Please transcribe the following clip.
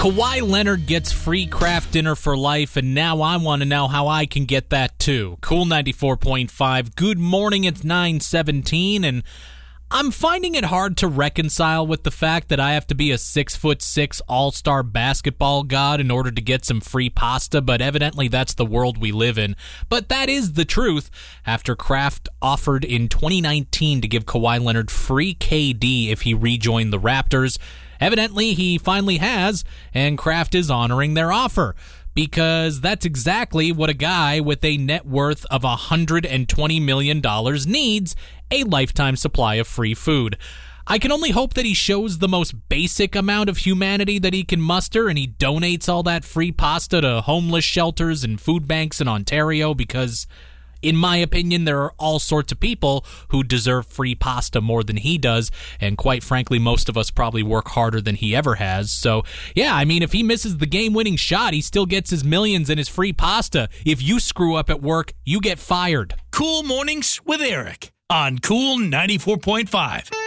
Kawhi Leonard gets free Kraft dinner for life, and now I want to know how I can get that too. Cool 94.5. Good morning, it's 9:17, and I'm finding it hard to reconcile with the fact that I have to be a 6'6" all-star basketball god in order to get some free pasta, but evidently that's the world we live in. But that is the truth, after Kraft offered in 2019 to give Kawhi Leonard free KD if he rejoined the Raptors. Evidently, he finally has, and Kraft is honoring their offer, because that's exactly what a guy with a net worth of $120 million needs, a lifetime supply of free food. I can only hope that he shows the most basic amount of humanity that he can muster, and he donates all that free pasta to homeless shelters and food banks in Ontario, because in my opinion, there are all sorts of people who deserve free pasta more than he does, and quite frankly, most of us probably work harder than he ever has. So, yeah, I mean, if he misses the game-winning shot, he still gets his millions and his free pasta. If you screw up at work, you get fired. Cool Mornings with Eric on Cool 94.5.